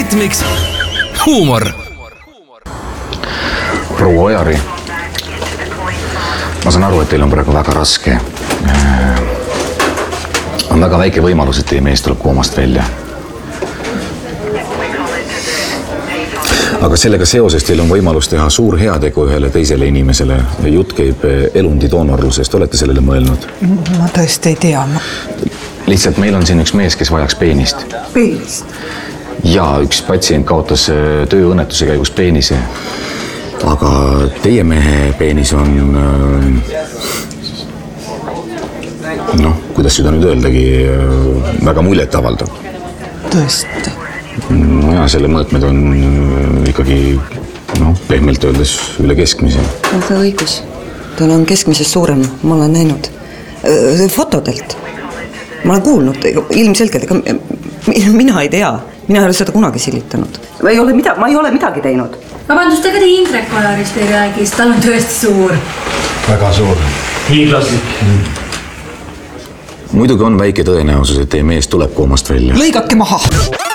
ritmiks huumor. Proua Ojari, ma saan aru, et teil on praegu väga raske. On väga väike võimalus, et teie mees tuleb koomast välja. Aga sellega seoses teil on võimalus teha suur heategu ühele teisele inimesele. Jutt käib elundi doonorlusest. Olete sellele mõelnud? Ma tõesti ei tea. Lihtsalt meil on siin üks mees, kes vajaks peenist. Peenist? Ja üks patsient kaotas tööõnnetuse käigus peenise. Aga teie mehe peenis on, kuidas seda nüüd öeldagi, väga muljet avaldav. Tõesti? No ja selle mõõtmed on ikkagi, pehmelt öeldes üle keskmise. On see õigus. Tal on keskmisest suurem, ma olen näinud. Fotodelt. Ma olen kuulnud, ilmselgelt, mina ei tea. Mina ei ole seda kunagi silitanud. Ma ei ole midagi teinud. Vabandust, aga te Indrek Ojarist ei räägi, sest tal on tõesti suur. Väga suur. Hiiglaslik. Muidugi on väike tõenäosus, et teie mees tuleb koomast välja. Lõigake maha!